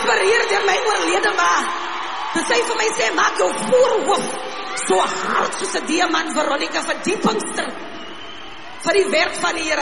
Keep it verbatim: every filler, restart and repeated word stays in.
geïnspireerd deur my oorlede ma. En sy vir my sê, maak jou voorhoof so hard soos 'n diamant, Veronica, vir die Pinkster, vir die werk van die Here.